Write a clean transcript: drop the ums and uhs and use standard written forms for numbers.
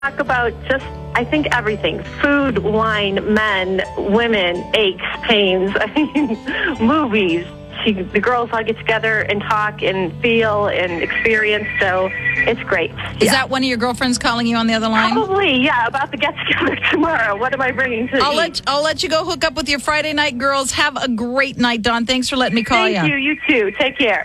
Talk about just, I think, everything. Food, wine, men, women, aches, pains, movies. The girls all get together and talk and feel and experience, so it's great. Is that one of your girlfriends calling you on the other line? Probably, yeah, about the get-together tomorrow. What am I bringing to eat? I'll let you go hook up with your Friday night girls. Have a great night, Dawn. Thanks for letting me call you. Thank you. You too. Take care.